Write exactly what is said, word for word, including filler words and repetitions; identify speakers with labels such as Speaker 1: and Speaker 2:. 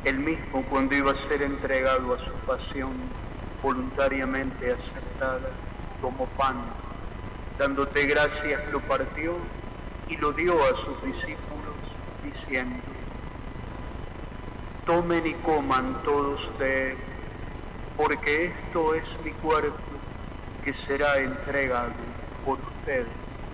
Speaker 1: Él mismo, cuando iba a ser entregado a su pasión voluntariamente aceptada, tomó pan, dándote gracias, lo partió y lo dio a sus discípulos, diciendo: tomen y coman todos de él, porque esto es mi cuerpo que será entregado por ustedes.